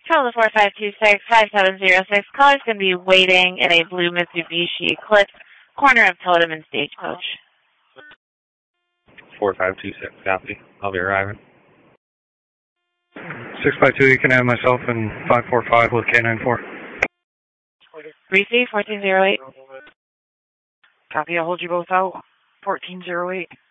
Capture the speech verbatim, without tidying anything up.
Travel four five two six five seven zero six. Caller's going to be waiting in a blue Mitsubishi Eclipse, corner of Totem and Stagecoach. four five two six, copy. I'll be arriving. six by two, you can have myself and five four five with K nine four. Receive fourteen zero eight. Copy, I'll hold you both out. fourteen zero eight.